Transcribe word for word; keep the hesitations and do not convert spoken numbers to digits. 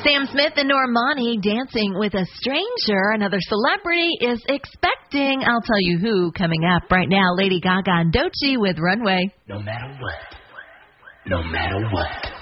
Sam Smith and Normani dancing with a stranger. Another celebrity is expecting. I'll tell you who coming up right now. Lady Gaga and Doechii with Runway. No matter what. No matter what.